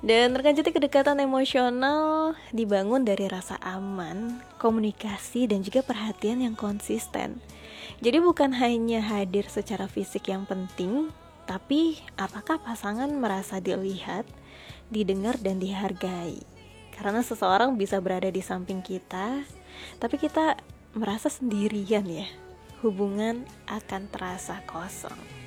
Dan rekan Jati, kedekatan emosional dibangun dari rasa aman, komunikasi, dan juga perhatian yang konsisten. Jadi bukan hanya hadir secara fisik yang penting, tapi apakah pasangan merasa dilihat, didengar, dan dihargai. Karena seseorang bisa berada di samping kita, tapi kita merasa sendirian ya, hubungan akan terasa kosong.